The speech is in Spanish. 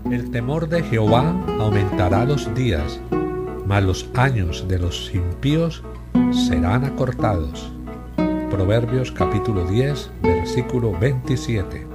El temor de Jehová aumentará los días, mas los años de los impíos serán acortados. Proverbios capítulo 10, versículo 27.